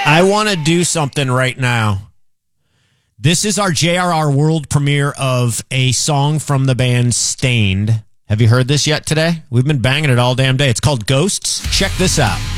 I want to do something right now. This is our JRR world premiere of a song from the band Stained. Have you heard this yet today? We've been banging it all damn day. It's called Ghosts. Check this out.